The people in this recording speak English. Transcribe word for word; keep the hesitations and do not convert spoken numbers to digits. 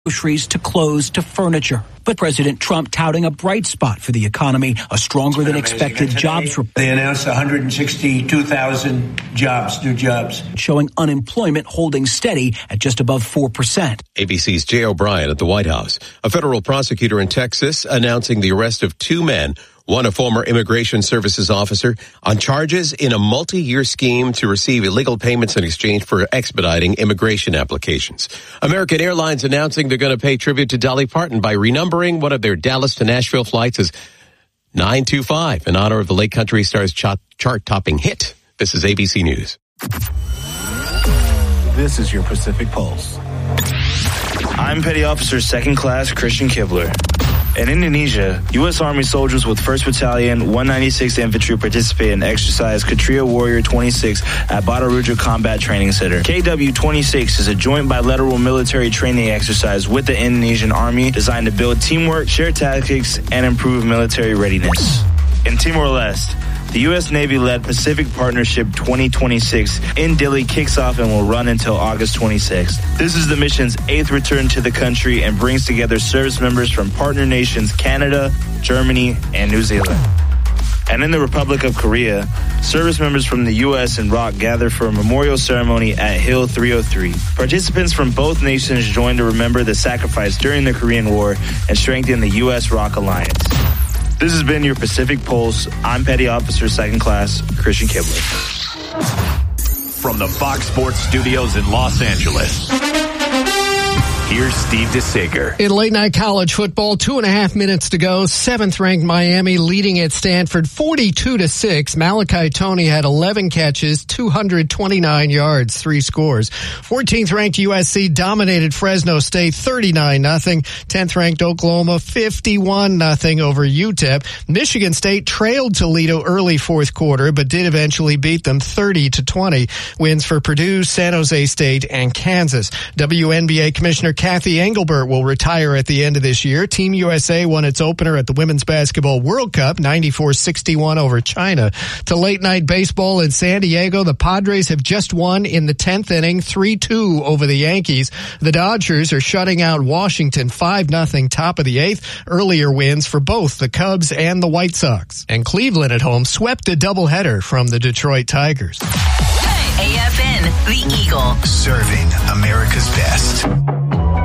groceries to clothes to furniture. But President Trump touting a bright spot for the economy, a stronger than expected jobs report. They announced one hundred sixty-two thousand jobs, new jobs. Showing unemployment holding steady at just above four percent. A B C's Jay O'Brien at the White House. A federal prosecutor in Texas announcing the arrest of two men, one a former Immigration Services officer, on charges in a multi-year scheme to receive illegal payments in exchange for expediting immigration applications. American Airlines announcing they're going to pay tribute to Dolly Parton by renumbering one of their Dallas to Nashville flights as nine two five in honor of the late country star's chart-topping hit. This is A B C News. This is your Pacific Pulse. I'm Petty Officer Second Class Christian Kibler. In Indonesia, U S. Army soldiers with first Battalion, one ninety-sixth Infantry participated in exercise Katria Warrior twenty-six at Bataruja Combat Training Center. K W twenty-six is a joint bilateral military training exercise with the Indonesian Army designed to build teamwork, share tactics, and improve military readiness. In Timor-Leste, the U S. Navy-led Pacific Partnership twenty twenty-six in Dili kicks off and will run until August twenty-sixth. This is the mission's eighth return to the country and brings together service members from partner nations Canada, Germany, and New Zealand. And in the Republic of Korea, service members from the U S and R O C gather for a memorial ceremony at Hill three oh three. Participants from both nations join to remember the sacrifice during the Korean War and strengthen the U S R O C alliance. This has been your Pacific Pulse. I'm Petty Officer Second Class Christian Kibler. From the Fox Sports Studios in Los Angeles, here's Steve DeSager. In late night college football, two and a half minutes to go. Seventh ranked Miami leading at Stanford forty-two to six. Malachi Toney had eleven catches, two hundred twenty-nine yards, three scores. fourteenth ranked U S C dominated Fresno State thirty-nine nothing. tenth ranked Oklahoma fifty-one nothing over U T E P. Michigan State trailed Toledo early fourth quarter, but did eventually beat them thirty to twenty. Wins for Purdue, San Jose State, and Kansas. W N B A Commissioner Kathy Engelbert will retire at the end of this year. Team U S A won its opener at the Women's Basketball World Cup, ninety-four sixty-one over China. To late night baseball in San Diego, the Padres have just won in the tenth inning, three two over the Yankees. The Dodgers are shutting out Washington five nothing, top of the eighth. Earlier wins for both the Cubs and the White Sox. And Cleveland at home swept a doubleheader from the Detroit Tigers. A F N, the Eagle. Serving America's best.